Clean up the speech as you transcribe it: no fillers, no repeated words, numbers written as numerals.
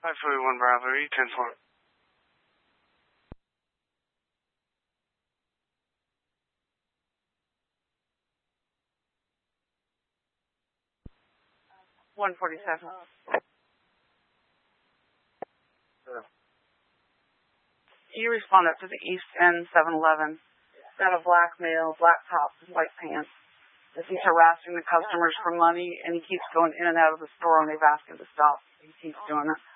541 Bravo, E10-4. $147. You respond up to the East End 7-Eleven. Got a black male, black tops, white pants. He's harassing the customers for money, and he keeps going in and out of the store, and they've asked him to stop. He keeps doing it.